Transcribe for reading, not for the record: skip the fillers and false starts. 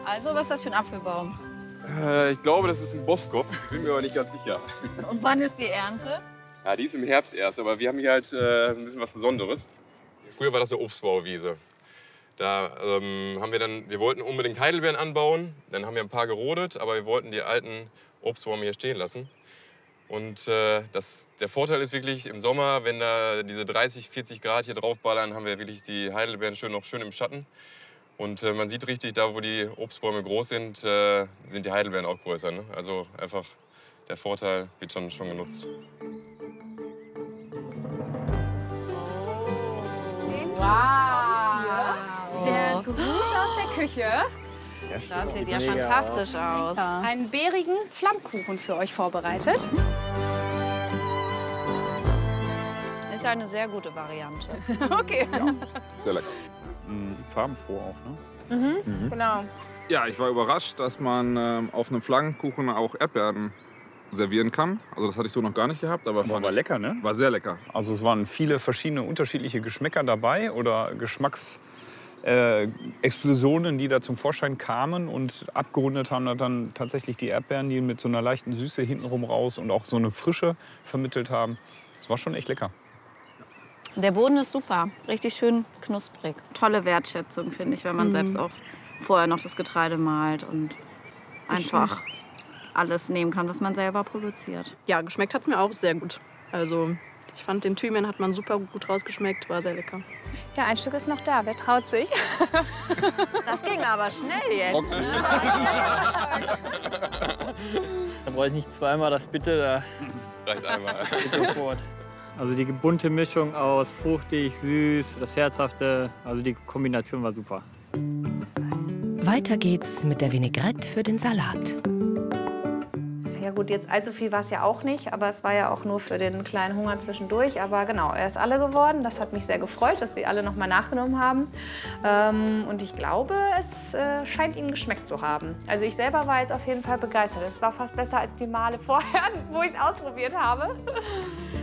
Also, was ist das für ein Apfelbaum? Ich glaube, das ist ein Boskop. Bin mir aber nicht ganz sicher. Und wann ist die Ernte? Ja, die ist im Herbst erst, aber wir haben hier halt ein bisschen was Besonderes. Früher war das eine Obstbauwiese. Da wir wollten unbedingt Heidelbeeren anbauen. Dann haben wir ein paar gerodet, aber wir wollten die alten Obstbäume hier stehen lassen. Und der Vorteil ist wirklich im Sommer, wenn da diese 30, 40 Grad hier draufballern, haben wir wirklich die Heidelbeeren noch schön im Schatten. Und man sieht richtig, da wo die Obstbäume groß sind, sind die Heidelbeeren auch größer. Ne? Also einfach der Vorteil wird schon genutzt. Wow! Der Gruß aus der Küche. Das sieht ja fantastisch aus. Einen beerigen Flammkuchen für euch vorbereitet. Ist ja eine sehr gute Variante. Okay. Sehr lecker. Farbenfroh auch, ne? Genau. Ja, ich war überrascht, dass man auf einem Flammkuchen auch Erdbeeren servieren kann. Also das hatte ich so noch gar nicht gehabt, aber War lecker, ne? war sehr lecker. Also es waren viele verschiedene unterschiedliche Geschmäcker dabei oder Geschmacksexplosionen, die da zum Vorschein kamen und abgerundet haben dann tatsächlich die Erdbeeren, die mit so einer leichten Süße hintenrum raus und auch so eine Frische vermittelt haben. Das war schon echt lecker. Der Boden ist super, richtig schön knusprig. Tolle Wertschätzung, finde ich, wenn man selbst auch vorher noch das Getreide mahlt und einfach alles nehmen kann, was man selber produziert. Ja, geschmeckt hat es mir auch sehr gut. Also ich fand, den Thymian hat man super gut rausgeschmeckt, war sehr lecker. Ja, ein Stück ist noch da. Wer traut sich? Das ging aber schnell jetzt. Ne? Da brauche ich nicht zweimal das Bitte, da Reicht einmal. geht sofort. Also die bunte Mischung aus fruchtig, süß, das Herzhafte, also die Kombination war super. Weiter geht's mit der Vinaigrette für den Salat. Ja gut, jetzt allzu viel war es ja auch nicht, aber es war ja auch nur für den kleinen Hunger zwischendurch. Aber genau, er ist alle geworden. Das hat mich sehr gefreut, dass Sie alle noch mal nachgenommen haben. Und ich glaube, es scheint Ihnen geschmeckt zu haben. Also ich selber war jetzt auf jeden Fall begeistert. Es war fast besser als die Male vorher, wo ich es ausprobiert habe.